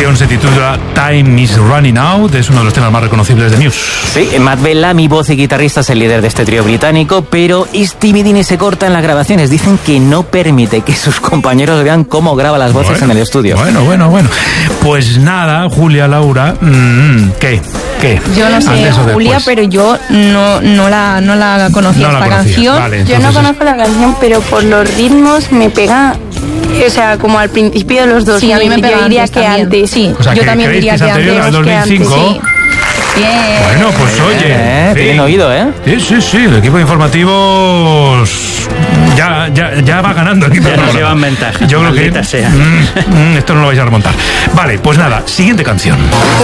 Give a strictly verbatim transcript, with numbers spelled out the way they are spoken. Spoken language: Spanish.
canción se titula Time is Running Out, es uno de los temas más reconocibles de Muse. Sí, Matt Bellamy, voz y guitarrista, es el líder de este trío británico, pero Stevie Dean se corta en las grabaciones. Dicen que no permite que sus compañeros vean cómo graba las voces bueno, en el estudio. Bueno, bueno, bueno. Pues nada, Julia, Laura, mmm, ¿qué? ¿Qué? Yo no sé, Julia, pero yo no, no, la, no la conocía no esta la canción. Vale, yo no conozco la canción, pero por los ritmos me pega... O sea, como al principio de los dos. Sí, a mí me pega. Yo diría antes que también. antes. Sí, o sea, yo que también diría que, que antes. Al dos mil cinco. Sí. Bien. Bueno, pues oye. Eh, sí. Tienen oído, ¿eh? Sí, sí, sí. El equipo de informativos ya, ya, ya va ganando. El equipo ya nos llevan ventaja. Yo creo que sea. Mm, mm, esto no lo vais a remontar. Vale, pues nada, siguiente canción.